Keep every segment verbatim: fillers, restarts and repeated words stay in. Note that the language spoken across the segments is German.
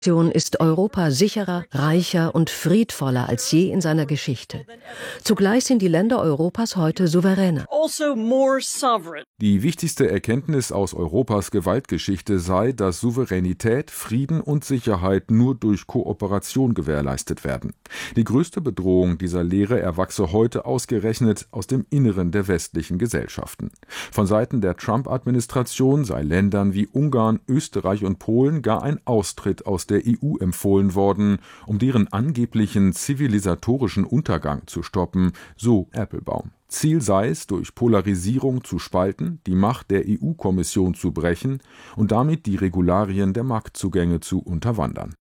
ist Europa sicherer, reicher und friedvoller als je in seiner Geschichte. Zugleich sind die Länder Europas heute souveräner. Die wichtigste Erkenntnis aus Europas Gewaltgeschichte sei, dass Souveränität, Frieden und Sicherheit nur durch Kooperation gewährleistet werden. Die größte Bedrohung dieser Lehre erwachse heute ausgerechnet aus dem Inneren der westlichen Gesellschaften. Von Seiten der Trump-Administration sei Ländern wie Ungarn, Österreich und Polen gar ein Austritt aus der E U empfohlen worden, um deren angeblichen zivilisatorischen Untergang zu stoppen, so Appelbaum. Ziel sei es, durch Polarisierung zu spalten, die Macht der E U-Kommission zu brechen und damit die Regularien der Marktzugänge zu unterwandern.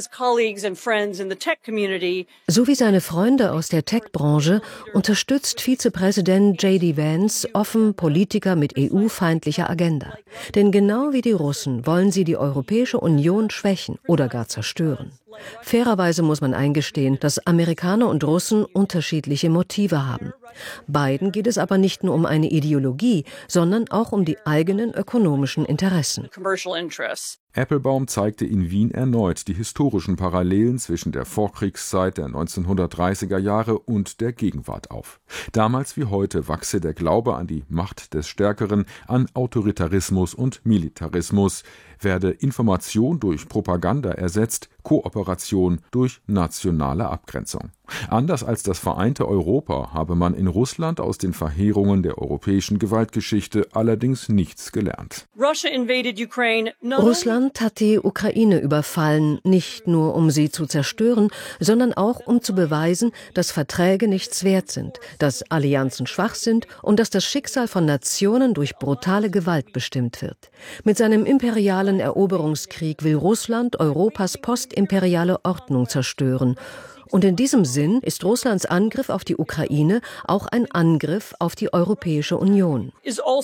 So wie seine Freunde aus der Tech-Branche unterstützt Vizepräsident J D Vance offen Politiker mit E U-feindlicher Agenda. Denn genau wie die Russen wollen sie die Europäische Union schwächen oder gar zerstören. Fairerweise muss man eingestehen, dass Amerikaner und Russen unterschiedliche Motive haben. Beiden geht es aber nicht nur um eine Ideologie, sondern auch um die eigenen ökonomischen Interessen. Appelbaum zeigte in Wien erneut die historischen Parallelen zwischen der Vorkriegszeit der neunzehnhundertdreißiger Jahre und der Gegenwart auf. Damals wie heute wachse der Glaube an die Macht des Stärkeren, an Autoritarismus und Militarismus, werde Information durch Propaganda ersetzt, Kooperation durch nationale Abgrenzung. Anders als das vereinte Europa habe man in Russland aus den Verheerungen der europäischen Gewaltgeschichte allerdings nichts gelernt. Russland hat die Ukraine überfallen, nicht nur um sie zu zerstören, sondern auch um zu beweisen, dass Verträge nichts wert sind, dass Allianzen schwach sind und dass das Schicksal von Nationen durch brutale Gewalt bestimmt wird. Mit seinem imperialen Eroberungskrieg will Russland Europas postimperiale Ordnung zerstören. Und in diesem Sinn ist Russlands Angriff auf die Ukraine auch ein Angriff auf die Europäische Union.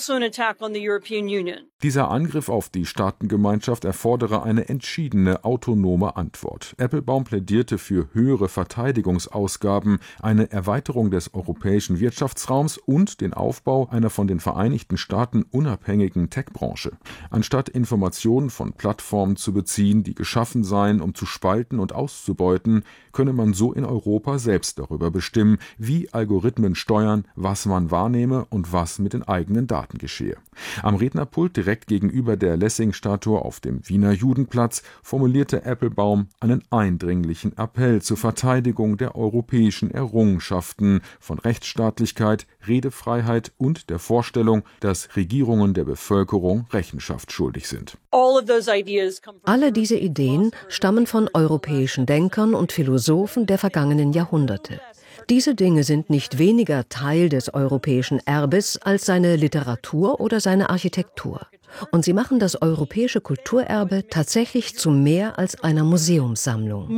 Dieser Angriff auf die Staatengemeinschaft erfordere eine entschiedene, autonome Antwort. Appelbaum plädierte für höhere Verteidigungsausgaben, eine Erweiterung des europäischen Wirtschaftsraums und den Aufbau einer von den Vereinigten Staaten unabhängigen Tech-Branche. Anstatt Informationen von Plattformen zu beziehen, die geschaffen seien, um zu spalten und auszubeuten, könne man so in Europa selbst darüber bestimmen, wie Algorithmen steuern, was man wahrnehme und was mit den eigenen Daten geschehe. Am Rednerpult direkt gegenüber der Lessing-Statue auf dem Wiener Judenplatz formulierte Appelbaum einen eindringlichen Appell zur Verteidigung der europäischen Errungenschaften von Rechtsstaatlichkeit, Redefreiheit und der Vorstellung, dass Regierungen der Bevölkerung Rechenschaft schuldig sind. Alle diese Ideen stammen von europäischen Denkern und Philosophen der vergangenen Jahrhunderte. Diese Dinge sind nicht weniger Teil des europäischen Erbes als seine Literatur oder seine Architektur. Und sie machen das europäische Kulturerbe tatsächlich zu mehr als einer Museumssammlung.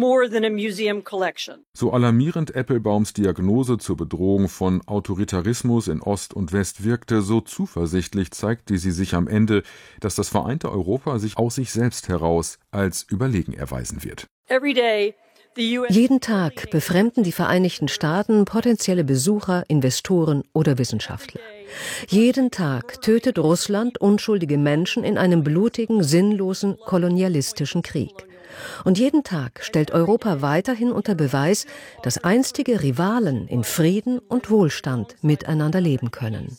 So alarmierend Appelbaums Diagnose zur Bedrohung von Autoritarismus in Ost und West wirkte, so zuversichtlich zeigte sie sich am Ende, dass das vereinte Europa sich aus sich selbst heraus als überlegen erweisen wird. Jeden Tag befremden die Vereinigten Staaten potenzielle Besucher, Investoren oder Wissenschaftler. Jeden Tag tötet Russland unschuldige Menschen in einem blutigen, sinnlosen, kolonialistischen Krieg. Und jeden Tag stellt Europa weiterhin unter Beweis, dass einstige Rivalen in Frieden und Wohlstand miteinander leben können.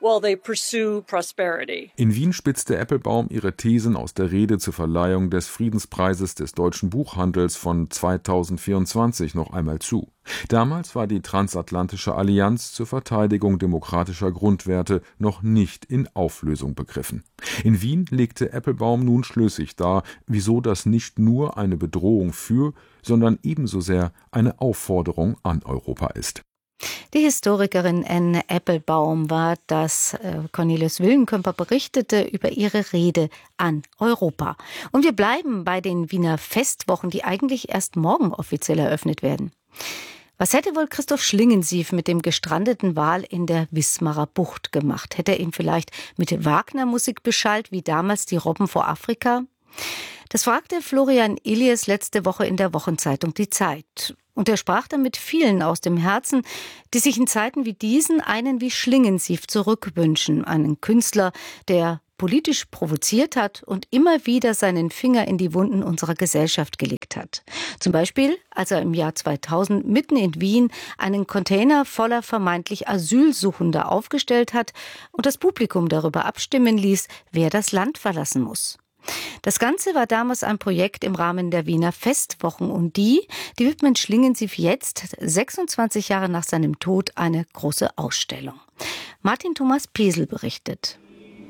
In Wien spitzte Appelbaum ihre Thesen aus der Rede zur Verleihung des Friedenspreises des deutschen Buchhandels von zweitausendvierundzwanzig noch einmal zu. Damals war die Transatlantische Allianz zur Verteidigung demokratischer Grundwerte noch nicht in Auflösung begriffen. In Wien legte Appelbaum nun schlüssig dar, wieso das nicht nur eine Bedrohung für, sondern ebenso sehr eine Aufforderung an Europa ist. Die Historikerin Anne Appelbaum war das. Äh, Cornelis Willenkemper berichtete über ihre Rede an Europa. Und wir bleiben bei den Wiener Festwochen, die eigentlich erst morgen offiziell eröffnet werden. Was hätte wohl Christoph Schlingensief mit dem gestrandeten Wal in der Wismarer Bucht gemacht? Hätte er ihn vielleicht mit Wagner-Musik beschallt, wie damals die Robben vor Afrika? Das fragte Florian Illies letzte Woche in der Wochenzeitung Die Zeit. Und er sprach dann mit vielen aus dem Herzen, die sich in Zeiten wie diesen einen wie Schlingensief zurückwünschen. Einen Künstler, der politisch provoziert hat und immer wieder seinen Finger in die Wunden unserer Gesellschaft gelegt hat. Zum Beispiel, als er im Jahr zweitausend mitten in Wien einen Container voller vermeintlich Asylsuchender aufgestellt hat und das Publikum darüber abstimmen ließ, wer das Land verlassen muss. Das Ganze war damals ein Projekt im Rahmen der Wiener Festwochen und die, die widmen Schlingensief jetzt, sechsundzwanzig Jahre nach seinem Tod, eine große Ausstellung. Martin Thomas Pesel berichtet.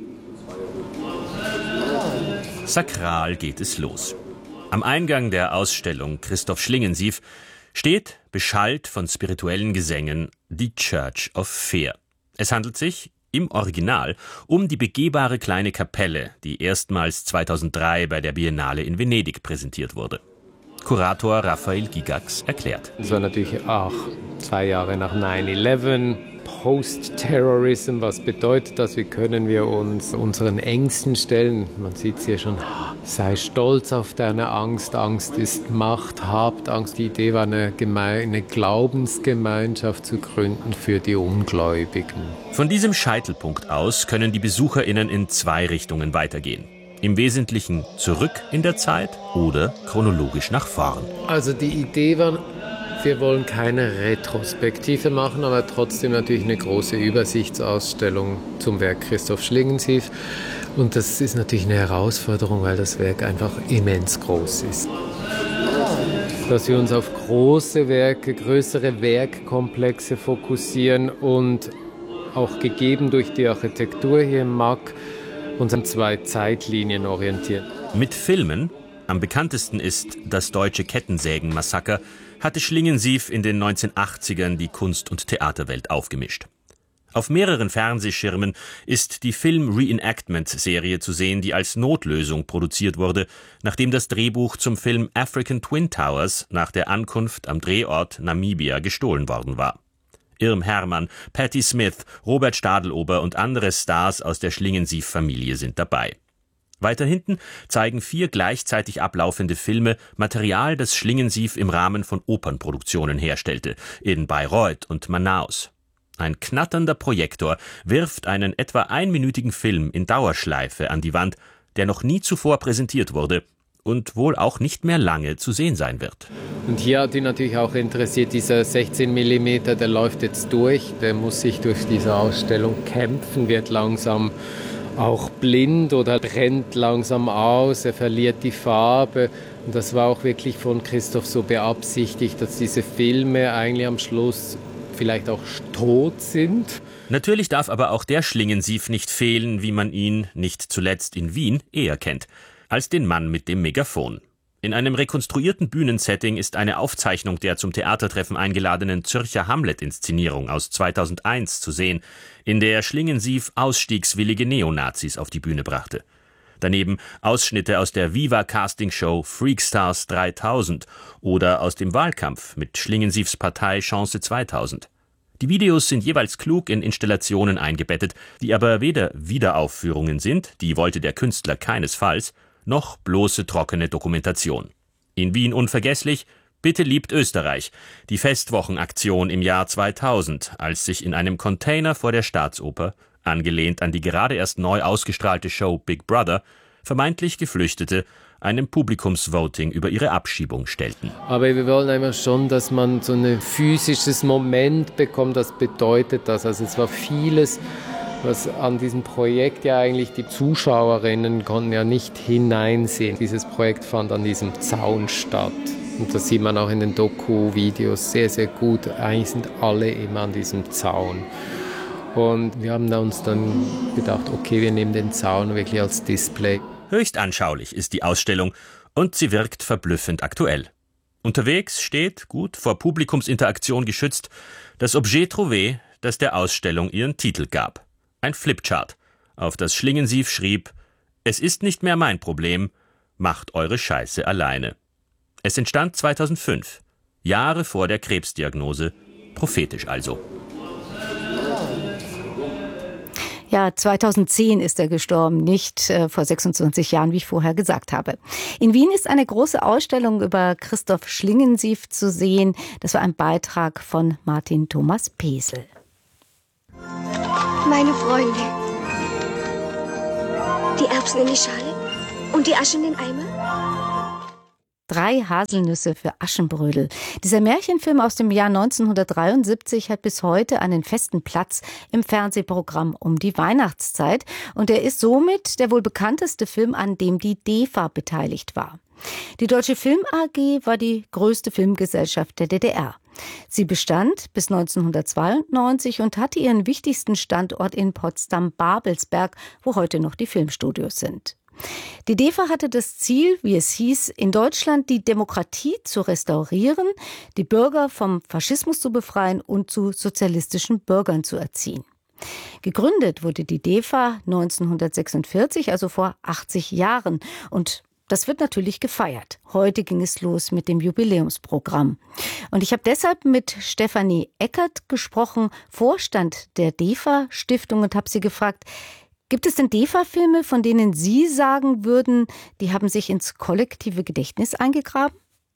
Sakral geht es los. Am Eingang der Ausstellung Christoph Schlingensief steht, beschallt von spirituellen Gesängen, die Church of Fear. Es handelt sich im Original um die begehbare kleine Kapelle, die erstmals zweitausenddrei bei der Biennale in Venedig präsentiert wurde. Kurator Raphael Gigax erklärt. Es war natürlich auch zwei Jahre nach neun elf, Post-Terrorism. Was bedeutet das? Wie können wir uns unseren Ängsten stellen? Man sieht es hier schon. Sei stolz auf deine Angst. Angst ist Macht. Habt Angst. Die Idee war, eine, Geme- eine Glaubensgemeinschaft zu gründen für die Ungläubigen. Von diesem Scheitelpunkt aus können die BesucherInnen in zwei Richtungen weitergehen. Im Wesentlichen zurück in der Zeit oder chronologisch nach vorn. Also die Idee war, wir wollen keine Retrospektive machen, aber trotzdem natürlich eine große Übersichtsausstellung zum Werk Christoph Schlingensief. Und das ist natürlich eine Herausforderung, weil das Werk einfach immens groß ist. Dass wir uns auf große Werke, größere Werkkomplexe fokussieren und auch gegeben durch die Architektur hier im M A K uns an zwei Zeitlinien orientieren. Mit Filmen, am bekanntesten ist das deutsche Kettensägen-Massaker, hatte Schlingensief in den neunzehnhundertachtzigern die Kunst- und Theaterwelt aufgemischt. Auf mehreren Fernsehschirmen ist die Film-Reenactment-Serie zu sehen, die als Notlösung produziert wurde, nachdem das Drehbuch zum Film African Twin Towers nach der Ankunft am Drehort Namibia gestohlen worden war. Irm Hermann, Patti Smith, Robert Stadelober und andere Stars aus der Schlingensief-Familie sind dabei. Weiter hinten zeigen vier gleichzeitig ablaufende Filme Material, das Schlingensief im Rahmen von Opernproduktionen herstellte, in Bayreuth und Manaus. Ein knatternder Projektor wirft einen etwa einminütigen Film in Dauerschleife an die Wand, der noch nie zuvor präsentiert wurde und wohl auch nicht mehr lange zu sehen sein wird. Und hier hat ihn natürlich auch interessiert, dieser sechzehn Millimeter, der läuft jetzt durch, der muss sich durch diese Ausstellung kämpfen, wird langsam auch blind oder brennt langsam aus, er verliert die Farbe. Und das war auch wirklich von Christoph so beabsichtigt, dass diese Filme eigentlich am Schluss vielleicht auch tot sind. Natürlich darf aber auch der Schlingensief nicht fehlen, wie man ihn, nicht zuletzt in Wien, eher kennt, als den Mann mit dem Megafon. In einem rekonstruierten Bühnensetting ist eine Aufzeichnung der zum Theatertreffen eingeladenen Zürcher Hamlet-Inszenierung aus zweitausendeins zu sehen, in der Schlingensief ausstiegswillige Neonazis auf die Bühne brachte. Daneben Ausschnitte aus der Viva-Castingshow Freakstars dreitausend oder aus dem Wahlkampf mit Schlingensiefs Partei Chance zweitausend. Die Videos sind jeweils klug in Installationen eingebettet, die aber weder Wiederaufführungen sind, die wollte der Künstler keinesfalls, noch bloße trockene Dokumentation. In Wien unvergesslich, Bitte liebt Österreich, die Festwochenaktion im Jahr zweitausend, als sich in einem Container vor der Staatsoper, angelehnt an die gerade erst neu ausgestrahlte Show Big Brother, vermeintlich Geflüchtete einem Publikumsvoting über ihre Abschiebung stellten. Aber wir wollen einfach schon, dass man so ein physisches Moment bekommt, das bedeutet das. Also es war vieles, was an diesem Projekt ja eigentlich die Zuschauerinnen konnten ja nicht hineinsehen. Dieses Projekt fand an diesem Zaun statt. Und das sieht man auch in den Doku-Videos sehr, sehr gut. Eigentlich sind alle immer an diesem Zaun. Und wir haben uns dann gedacht, okay, wir nehmen den Zaun wirklich als Display. Höchst anschaulich ist die Ausstellung und sie wirkt verblüffend aktuell. Unterwegs steht, gut vor Publikumsinteraktion geschützt, das Objet trouvé, das der Ausstellung ihren Titel gab. Ein Flipchart, auf das Schlingensief schrieb: Es ist nicht mehr mein Problem, macht eure Scheiße alleine. Es entstand zweitausendfünf, Jahre vor der Krebsdiagnose, prophetisch also. Ja, zweitausendzehn ist er gestorben, nicht äh, vor sechsundzwanzig Jahren, wie ich vorher gesagt habe. In Wien ist eine große Ausstellung über Christoph Schlingensief zu sehen. Das war ein Beitrag von Martin Thomas Pesel. Meine Freunde. Die Erbsen in die Schale und die Asche in den Eimer? Drei Haselnüsse für Aschenbrödel. Dieser Märchenfilm aus dem Jahr neunzehnhundertdreiundsiebzig hat bis heute einen festen Platz im Fernsehprogramm um die Weihnachtszeit. Und er ist somit der wohl bekannteste Film, an dem die D E F A beteiligt war. Die Deutsche Film A G war die größte Filmgesellschaft der D D R. Sie bestand bis neunzehnhundertzweiundneunzig und hatte ihren wichtigsten Standort in Potsdam-Babelsberg, wo heute noch die Filmstudios sind. Die D E F A hatte das Ziel, wie es hieß, in Deutschland die Demokratie zu restaurieren, die Bürger vom Faschismus zu befreien und zu sozialistischen Bürgern zu erziehen. Gegründet wurde die D E F A neunzehnhundertsechsundvierzig, also vor achtzig Jahren. Und das wird natürlich gefeiert. Heute ging es los mit dem Jubiläumsprogramm. Und ich habe deshalb mit Stefanie Eckert gesprochen, Vorstand der D E F A-Stiftung, und habe sie gefragt, gibt es denn D E F A-Filme, von denen Sie sagen würden, die haben sich ins kollektive Gedächtnis eingegraben?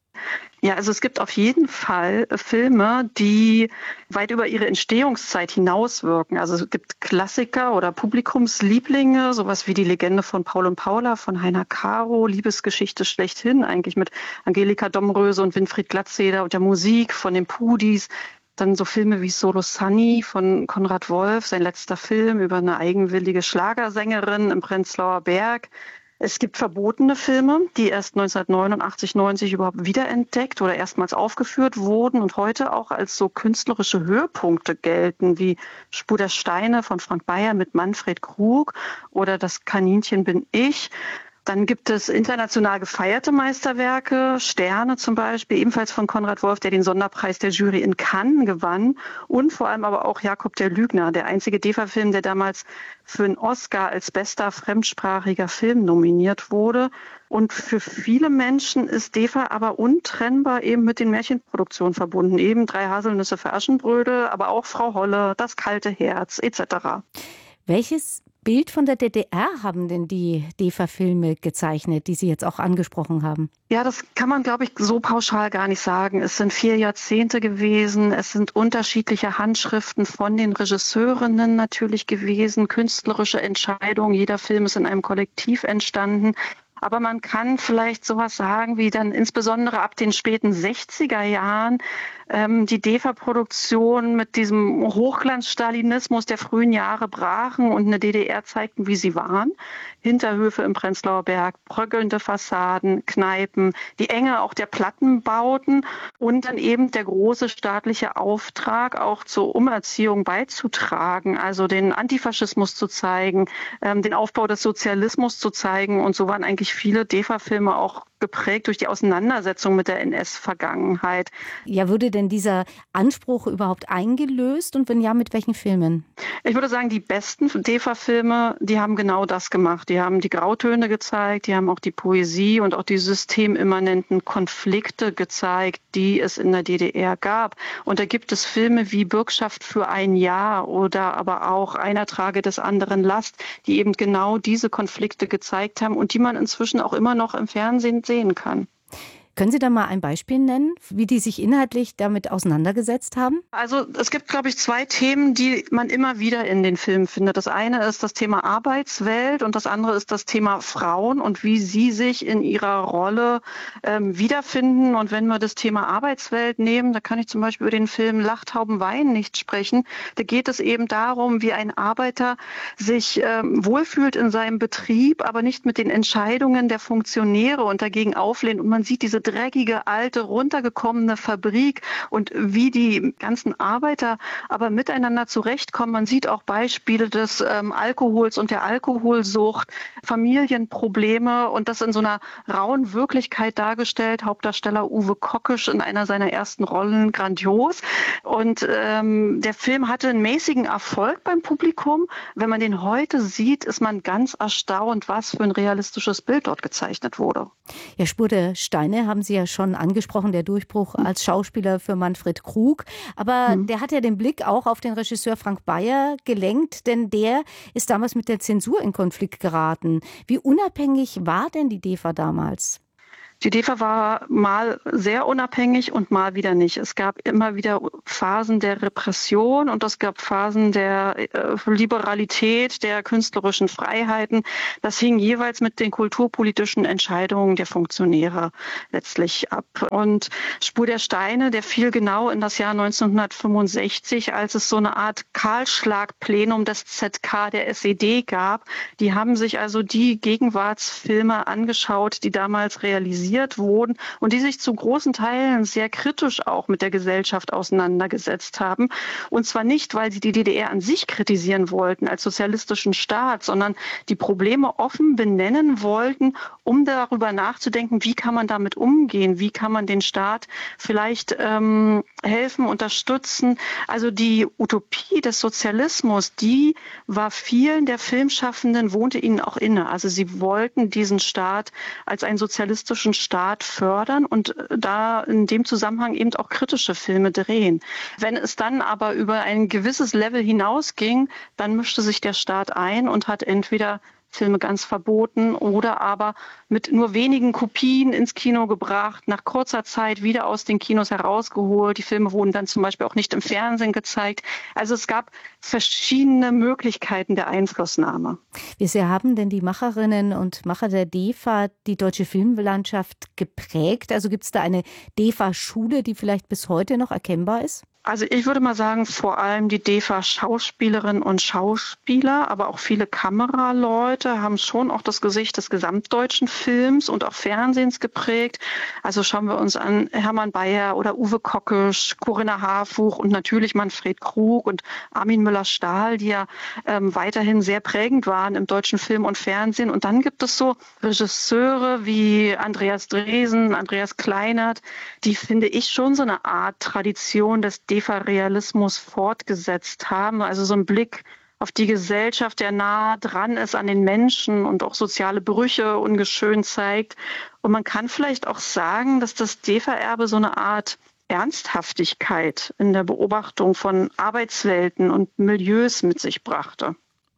Ja, also es gibt auf jeden Fall Filme, die weit über ihre Entstehungszeit hinauswirken. Also es gibt Klassiker oder Publikumslieblinge, sowas wie die Legende von Paul und Paula von Heiner Caro, Liebesgeschichte schlechthin, eigentlich mit Angelika Domröse und Winfried Glatzeder und der Musik von den Pudis. Dann so Filme wie Solo Sunny von Konrad Wolf, sein letzter Film über eine eigenwillige Schlagersängerin im Prenzlauer Berg. Es gibt verbotene Filme, die erst neunzehnhundertneunundachtzig, neunzig überhaupt wiederentdeckt oder erstmals aufgeführt wurden und heute auch als so künstlerische Höhepunkte gelten, wie Spur der Steine von Frank Bayer mit Manfred Krug oder Das Kaninchen bin ich. Dann gibt es international gefeierte Meisterwerke, Sterne zum Beispiel, ebenfalls von Konrad Wolf, der den Sonderpreis der Jury in Cannes gewann. Und vor allem aber auch Jakob der Lügner, der einzige D E F A-Film, der damals für einen Oscar als bester fremdsprachiger Film nominiert wurde. Und für viele Menschen ist D E F A aber untrennbar eben mit den Märchenproduktionen verbunden. Eben Drei Haselnüsse für Aschenbrödel, aber auch Frau Holle, Das kalte Herz et cetera. Welches Bild von der D D R haben denn die D E F A-Filme gezeichnet, die Sie jetzt auch angesprochen haben? Ja, das kann man, glaube ich, so pauschal gar nicht sagen. Es sind vier Jahrzehnte gewesen. Es sind unterschiedliche Handschriften von den Regisseurinnen natürlich gewesen, künstlerische Entscheidungen. Jeder Film ist in einem Kollektiv entstanden. Aber man kann vielleicht sowas sagen, wie dann insbesondere ab den späten sechziger Jahren ähm, die D E F A-Produktion mit diesem Hochglanzstalinismus der frühen Jahre brachen und eine D D R zeigten, wie sie waren. Hinterhöfe im Prenzlauer Berg, bröckelnde Fassaden, Kneipen, die Enge auch der Plattenbauten und dann eben der große staatliche Auftrag, auch zur Umerziehung beizutragen, also den Antifaschismus zu zeigen, ähm, den Aufbau des Sozialismus zu zeigen. Und so waren eigentlich viele D E F A-Filme auch geprägt durch die Auseinandersetzung mit der N S-Vergangenheit. Ja, wurde denn dieser Anspruch überhaupt eingelöst und wenn ja, mit welchen Filmen? Ich würde sagen, die besten D E F A-Filme, die haben genau das gemacht. Die haben die Grautöne gezeigt, die haben auch die Poesie und auch die systemimmanenten Konflikte gezeigt, die es in der D D R gab. Und da gibt es Filme wie Bürgschaft für ein Jahr oder aber auch Einer trage des anderen Last, die eben genau diese Konflikte gezeigt haben und die man inzwischen auch immer noch im Fernsehen sehen kann. Können Sie da mal ein Beispiel nennen, wie die sich inhaltlich damit auseinandergesetzt haben? Also es gibt, glaube ich, zwei Themen, die man immer wieder in den Filmen findet. Das eine ist das Thema Arbeitswelt und das andere ist das Thema Frauen und wie sie sich in ihrer Rolle ähm, wiederfinden. Und wenn wir das Thema Arbeitswelt nehmen, da kann ich zum Beispiel über den Film Lachttauben weinen nicht sprechen. Da geht es eben darum, wie ein Arbeiter sich ähm, wohlfühlt in seinem Betrieb, aber nicht mit den Entscheidungen der Funktionäre und dagegen auflehnt. Und man sieht diese dreckige, alte, runtergekommene Fabrik und wie die ganzen Arbeiter aber miteinander zurechtkommen. Man sieht auch Beispiele des ähm, Alkohols und der Alkoholsucht, Familienprobleme und das in so einer rauen Wirklichkeit dargestellt. Hauptdarsteller Uwe Kockisch in einer seiner ersten Rollen, grandios. Und ähm, der Film hatte einen mäßigen Erfolg beim Publikum. Wenn man den heute sieht, ist man ganz erstaunt, was für ein realistisches Bild dort gezeichnet wurde. Ja, Spur der Steine haben Sie ja schon angesprochen, der Durchbruch als Schauspieler für Manfred Krug. Aber mhm. der hat ja den Blick auch auf den Regisseur Frank Bayer gelenkt, denn der ist damals mit der Zensur in Konflikt geraten. Wie unabhängig war denn die D E F A damals? Die D E F A war mal sehr unabhängig und mal wieder nicht. Es gab immer wieder Phasen der Repression und es gab Phasen der äh, Liberalität, der künstlerischen Freiheiten. Das hing jeweils mit den kulturpolitischen Entscheidungen der Funktionäre letztlich ab. Und Spur der Steine, der fiel genau in das Jahr neunzehnhundertfünfundsechzig, als es so eine Art Kahlschlagplenum des Z K der S E D gab. Die haben sich also die Gegenwartsfilme angeschaut, die damals realisiert wurden und die sich zu großen Teilen sehr kritisch auch mit der Gesellschaft auseinandergesetzt haben. Und zwar nicht, weil sie die D D R an sich kritisieren wollten als sozialistischen Staat, sondern die Probleme offen benennen wollten, um darüber nachzudenken, wie kann man damit umgehen, wie kann man den Staat vielleicht ähm, helfen, unterstützen. Also die Utopie des Sozialismus, die war vielen der Filmschaffenden, wohnte ihnen auch inne. Also sie wollten diesen Staat als einen sozialistischen Staat fördern und da in dem Zusammenhang eben auch kritische Filme drehen. Wenn es dann aber über ein gewisses Level hinausging, dann mischte sich der Staat ein und hat entweder Filme ganz verboten oder aber mit nur wenigen Kopien ins Kino gebracht, nach kurzer Zeit wieder aus den Kinos herausgeholt. Die Filme wurden dann zum Beispiel auch nicht im Fernsehen gezeigt. Also es gab verschiedene Möglichkeiten der Einflussnahme. Wie sehr haben denn die Macherinnen und Macher der D E F A die deutsche Filmlandschaft geprägt? Also gibt es da eine D E F A-Schule, die vielleicht bis heute noch erkennbar ist? Also ich würde mal sagen, vor allem die D E F A-Schauspielerinnen und Schauspieler, aber auch viele Kameraleute haben schon auch das Gesicht des gesamtdeutschen Films und auch Fernsehens geprägt. Also schauen wir uns an Hermann Bayer oder Uwe Kockisch, Corinna Harfuch und natürlich Manfred Krug und Armin Müller-Stahl, die ja ähm, weiterhin sehr prägend waren im deutschen Film und Fernsehen. Und dann gibt es so Regisseure wie Andreas Dresen, Andreas Kleinert, die, finde ich, schon so eine Art Tradition des D E F A-Realismus fortgesetzt haben. Also so ein Blick auf die Gesellschaft, der nah dran ist an den Menschen und auch soziale Brüche ungeschönt zeigt. Und man kann vielleicht auch sagen, dass das D E F A-Erbe so eine Art Ernsthaftigkeit in der Beobachtung von Arbeitswelten und Milieus mit sich brachte.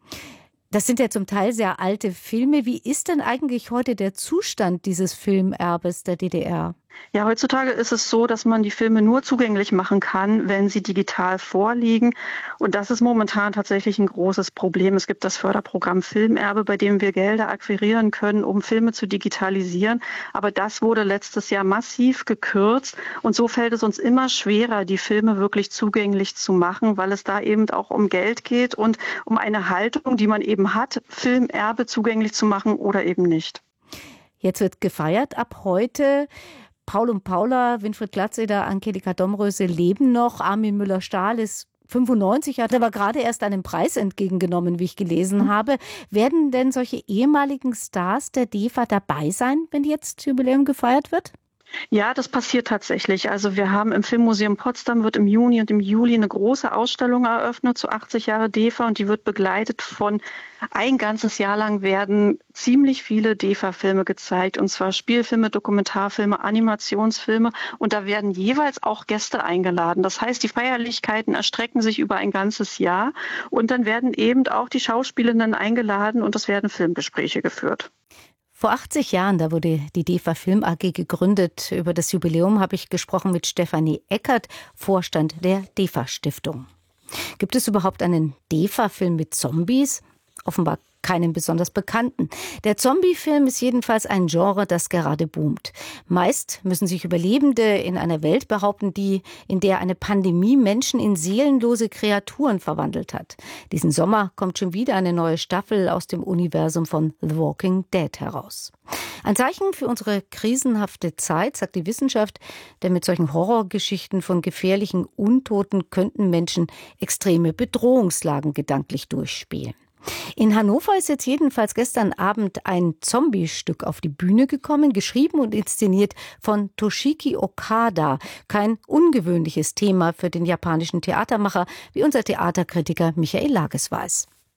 Das sind ja zum Teil sehr alte Filme. Wie ist denn eigentlich heute der Zustand dieses Filmerbes der D D R? Ja, heutzutage ist es so, dass man die Filme nur zugänglich machen kann, wenn sie digital vorliegen. Und das ist momentan tatsächlich ein großes Problem. Es gibt das Förderprogramm Filmerbe, bei dem wir Gelder akquirieren können, um Filme zu digitalisieren. Aber das wurde letztes Jahr massiv gekürzt. Und so fällt es uns immer schwerer, die Filme wirklich zugänglich zu machen, weil es da eben auch um Geld geht und um eine Haltung, die man eben hat, Filmerbe zugänglich zu machen oder eben nicht. Jetzt wird gefeiert ab heute. Paul und Paula, Winfried Glatzeder, Angelika Domröse leben noch. Armin Müller-Stahl ist fünfundneunzig, hat aber gerade erst einen Preis entgegengenommen, wie ich gelesen habe. Werden denn solche ehemaligen Stars der D E F A dabei sein, wenn jetzt Jubiläum gefeiert wird? Ja, das passiert tatsächlich. Also wir haben im Filmmuseum Potsdam wird im Juni und im Juli eine große Ausstellung eröffnet zu achtzig Jahre D E F A und die wird begleitet von ein ganzes Jahr lang werden ziemlich viele D E F A-Filme gezeigt und zwar Spielfilme, Dokumentarfilme, Animationsfilme und da werden jeweils auch Gäste eingeladen. Das heißt, die Feierlichkeiten erstrecken sich über ein ganzes Jahr und dann werden eben auch die Schauspielenden eingeladen und es werden Filmgespräche geführt. Vor achtzig Jahren, da wurde die D E F A Film A G gegründet. Über das Jubiläum habe ich gesprochen mit Stefanie Eckert, Vorstand der D E F A-Stiftung. Gibt es überhaupt einen D E F A-Film mit Zombies? Offenbar keinen besonders bekannten. Der Zombie-Film ist jedenfalls ein Genre, das gerade boomt. Meist müssen sich Überlebende in einer Welt behaupten, die, in der eine Pandemie Menschen in seelenlose Kreaturen verwandelt hat. Diesen Sommer kommt schon wieder eine neue Staffel aus dem Universum von The Walking Dead heraus. Ein Zeichen für unsere krisenhafte Zeit, sagt die Wissenschaft, denn mit solchen Horrorgeschichten von gefährlichen Untoten könnten Menschen extreme Bedrohungslagen gedanklich durchspielen. In Hannover ist jetzt jedenfalls gestern Abend ein Zombie-Stück auf die Bühne gekommen, geschrieben und inszeniert von Toshiki Okada. Kein ungewöhnliches Thema für den japanischen Theatermacher, wie unser Theaterkritiker Michael Lages weiß.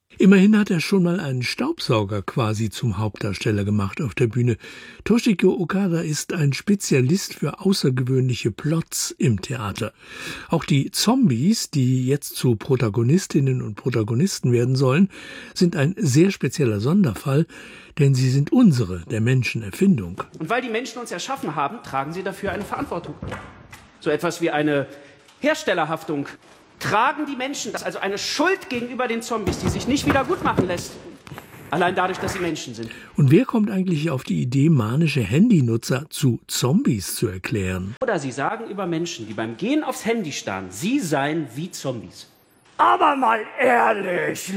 Immerhin hat er schon mal einen Staubsauger quasi zum Hauptdarsteller gemacht auf der Bühne. Toshiko Okada ist ein Spezialist für außergewöhnliche Plots im Theater. Auch die Zombies, die jetzt zu Protagonistinnen und Protagonisten werden sollen, sind ein sehr spezieller Sonderfall, denn sie sind unsere, der Menschen, Erfindung. Und weil die Menschen uns erschaffen haben, tragen sie dafür eine Verantwortung. So etwas wie eine Herstellerhaftung. Tragen die Menschen das, also eine Schuld gegenüber den Zombies, die sich nicht wieder gut machen lässt, allein dadurch, dass sie Menschen sind. Und wer kommt eigentlich auf die Idee, manische Handynutzer zu Zombies zu erklären? Oder sie sagen über Menschen, die beim Gehen aufs Handy starren, sie seien wie Zombies. Aber mal ehrlich,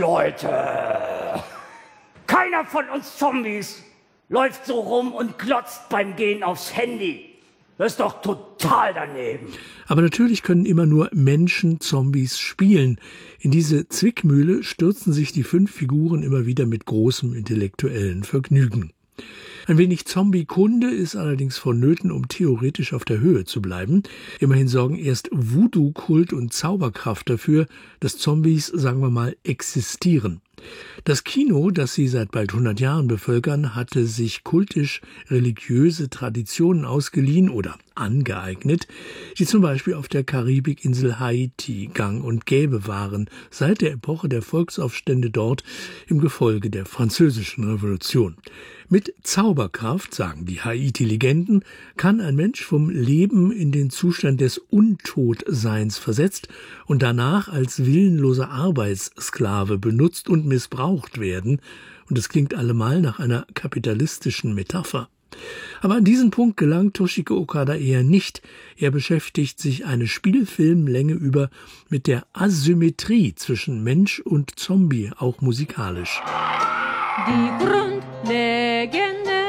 Leute, keiner von uns Zombies läuft so rum und glotzt beim Gehen aufs Handy. Das ist doch total daneben. Aber natürlich können immer nur Menschen Zombies spielen. In diese Zwickmühle stürzen sich die fünf Figuren immer wieder mit großem intellektuellen Vergnügen. Ein wenig Zombie-Kunde ist allerdings vonnöten, um theoretisch auf der Höhe zu bleiben. Immerhin sorgen erst Voodoo-Kult und Zauberkraft dafür, dass Zombies, sagen wir mal, existieren. Das Kino, das sie seit bald hundert Jahren bevölkern, hatte sich kultisch-religiöse Traditionen ausgeliehen oder angeeignet, die zum Beispiel auf der Karibikinsel Haiti gang und gäbe waren, seit der Epoche der Volksaufstände dort im Gefolge der Französischen Revolution. Mit Zauberkraft, sagen die Haiti-Legenden, kann ein Mensch vom Leben in den Zustand des Untotseins versetzt und danach als willenloser Arbeitssklave benutzt und missbraucht werden. Und es klingt allemal nach einer kapitalistischen Metapher. Aber an diesen Punkt gelangt Toshiko Okada eher nicht. Er beschäftigt sich eine Spielfilmlänge über mit der Asymmetrie zwischen Mensch und Zombie, auch musikalisch. Die Grundlegende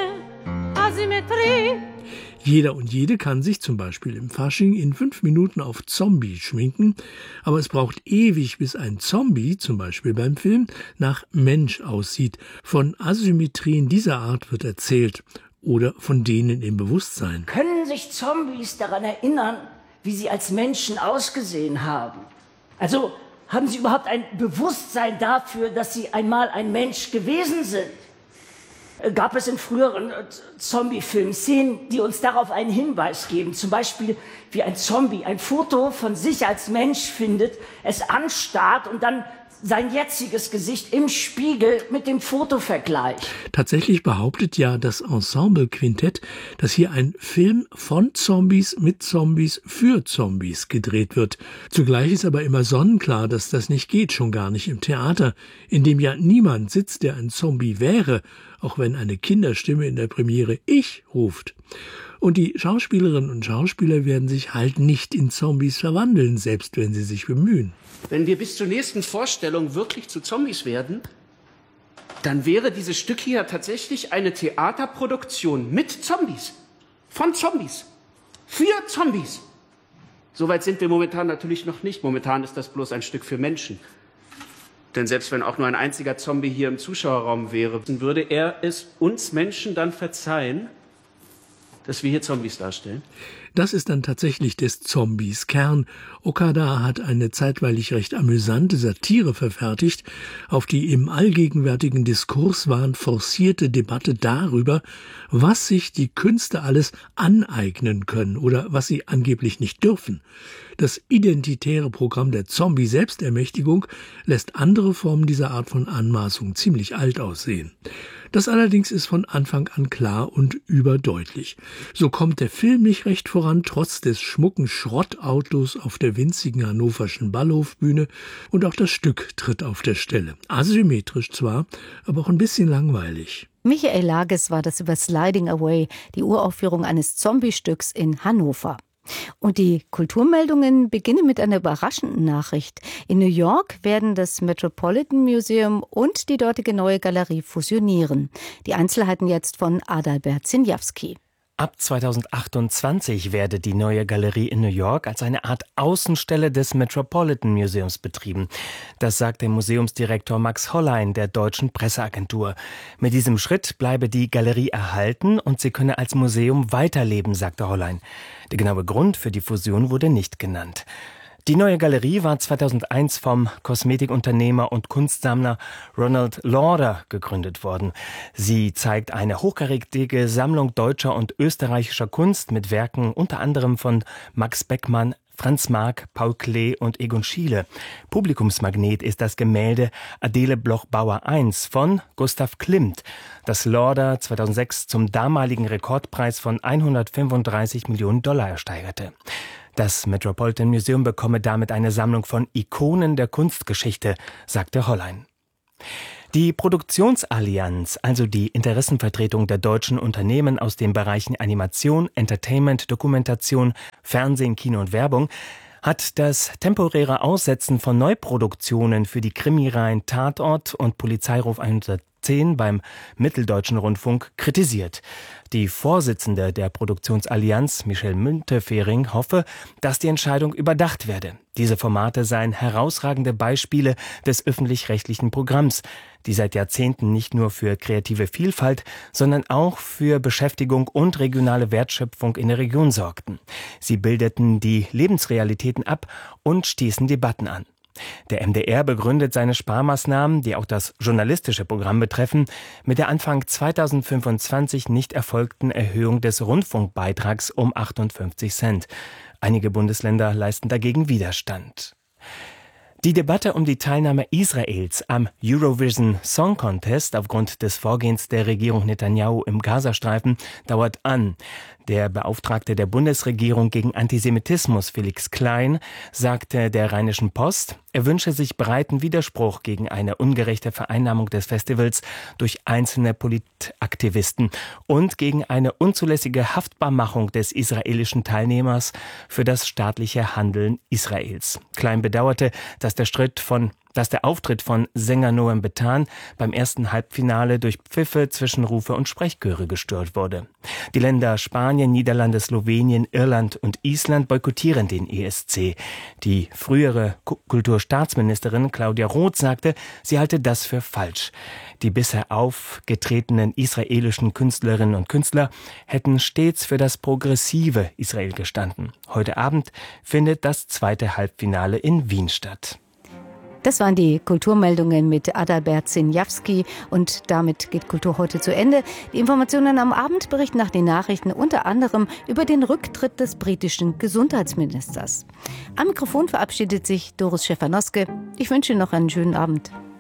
Asymmetrie. Jeder und jede kann sich zum Beispiel im Fasching in fünf Minuten auf Zombie schminken, aber es braucht ewig, bis ein Zombie, zum Beispiel beim Film, nach Mensch aussieht. Von Asymmetrien dieser Art wird erzählt. Oder von denen im Bewusstsein. Können sich Zombies daran erinnern, wie sie als Menschen ausgesehen haben? Also haben sie überhaupt ein Bewusstsein dafür, dass sie einmal ein Mensch gewesen sind? Gab es in früheren Zombie-Filmen Szenen, die uns darauf einen Hinweis geben? Zum Beispiel, wie ein Zombie ein Foto von sich als Mensch findet, es anstarrt und dann sein jetziges Gesicht im Spiegel mit dem Foto vergleicht. Tatsächlich behauptet ja das Ensemble-Quintett, dass hier ein Film von Zombies mit Zombies für Zombies gedreht wird. Zugleich ist aber immer sonnenklar, dass das nicht geht, schon gar nicht im Theater, in dem ja niemand sitzt, der ein Zombie wäre, auch wenn eine Kinderstimme in der Premiere „Ich" ruft. Und die Schauspielerinnen und Schauspieler werden sich halt nicht in Zombies verwandeln, selbst wenn sie sich bemühen. Wenn wir bis zur nächsten Vorstellung wirklich zu Zombies werden, dann wäre dieses Stück hier tatsächlich eine Theaterproduktion mit Zombies. Von Zombies. Für Zombies. Soweit sind wir momentan natürlich noch nicht. Momentan ist das bloß ein Stück für Menschen. Denn selbst wenn auch nur ein einziger Zombie hier im Zuschauerraum wäre, würde er es uns Menschen dann verzeihen, dass wir hier Zombies darstellen? Das ist dann tatsächlich des Zombies Kern. Okada hat eine zeitweilig recht amüsante Satire verfertigt auf die im allgegenwärtigen Diskurswahn forcierte Debatte darüber, was sich die Künste alles aneignen können oder was sie angeblich nicht dürfen. Das identitäre Programm der Zombie-Selbstermächtigung lässt andere Formen dieser Art von Anmaßung ziemlich alt aussehen. Das allerdings ist von Anfang an klar und überdeutlich. So kommt der Film nicht recht voran, trotz des schmucken Schrottautos auf der winzigen hannoverschen Ballhofbühne, und auch das Stück tritt auf der Stelle. Asymmetrisch zwar, aber auch ein bisschen langweilig. Michael Lages war das über Sliding Away, die Uraufführung eines Zombie-Stücks in Hannover. Und die Kulturmeldungen beginnen mit einer überraschenden Nachricht. In New York werden das Metropolitan Museum und die dortige Neue Galerie fusionieren. Die Einzelheiten jetzt von Adalbert Zinjawski. Ab zweitausendachtundzwanzig werde die Neue Galerie in New York als eine Art Außenstelle des Metropolitan Museums betrieben. Das sagt der Museumsdirektor Max Hollein der Deutschen Presseagentur. Mit diesem Schritt bleibe die Galerie erhalten und sie könne als Museum weiterleben, sagte Hollein. Der genaue Grund für die Fusion wurde nicht genannt. Die neue Galerie war zweitausendeins vom Kosmetikunternehmer und Kunstsammler Ronald Lauder gegründet worden. Sie zeigt eine hochkarätige Sammlung deutscher und österreichischer Kunst mit Werken unter anderem von Max Beckmann, Franz Marc, Paul Klee und Egon Schiele. Publikumsmagnet ist das Gemälde Adele Bloch-Bauer eins von Gustav Klimt, das Lauder zweitausendsechs zum damaligen Rekordpreis von hundertfünfunddreißig Millionen Dollar ersteigerte. Das Metropolitan Museum bekomme damit eine Sammlung von Ikonen der Kunstgeschichte, sagte Hollein. Die Produktionsallianz, also die Interessenvertretung der deutschen Unternehmen aus den Bereichen Animation, Entertainment, Dokumentation, Fernsehen, Kino und Werbung, hat das temporäre Aussetzen von Neuproduktionen für die Krimireihen Tatort und Polizeiruf hundertzehn beim Mitteldeutschen Rundfunk kritisiert. Die Vorsitzende der Produktionsallianz, Michelle Müntefering, hoffe, dass die Entscheidung überdacht werde. Diese Formate seien herausragende Beispiele des öffentlich-rechtlichen Programms, die seit Jahrzehnten nicht nur für kreative Vielfalt, sondern auch für Beschäftigung und regionale Wertschöpfung in der Region sorgten. Sie bildeten die Lebensrealitäten ab und stießen Debatten an. Der M D R begründet seine Sparmaßnahmen, die auch das journalistische Programm betreffen, mit der Anfang zweitausendfünfundzwanzig nicht erfolgten Erhöhung des Rundfunkbeitrags um achtundfünfzig Cent. Einige Bundesländer leisten dagegen Widerstand. Die Debatte um die Teilnahme Israels am Eurovision Song Contest aufgrund des Vorgehens der Regierung Netanyahu im Gazastreifen dauert an. Der Beauftragte der Bundesregierung gegen Antisemitismus, Felix Klein, sagte der Rheinischen Post, er wünsche sich breiten Widerspruch gegen eine ungerechte Vereinnahmung des Festivals durch einzelne Politaktivisten und gegen eine unzulässige Haftbarmachung des israelischen Teilnehmers für das staatliche Handeln Israels. Klein bedauerte, dass der Schritt von dass der Auftritt von Sänger Noam Betan beim ersten Halbfinale durch Pfiffe, Zwischenrufe und Sprechchöre gestört wurde. Die Länder Spanien, Niederlande, Slowenien, Irland und Island boykottieren den E S C. Die frühere Kulturstaatsministerin Claudia Roth sagte, sie halte das für falsch. Die bisher aufgetretenen israelischen Künstlerinnen und Künstler hätten stets für das progressive Israel gestanden. Heute Abend findet das zweite Halbfinale in Wien statt. Das waren die Kulturmeldungen mit Adalbert Sinjawski und damit geht Kultur heute zu Ende. Die Informationen am Abend berichten nach den Nachrichten unter anderem über den Rücktritt des britischen Gesundheitsministers. Am Mikrofon verabschiedet sich Doris Schäfer-Noske. Ich wünsche Ihnen noch einen schönen Abend.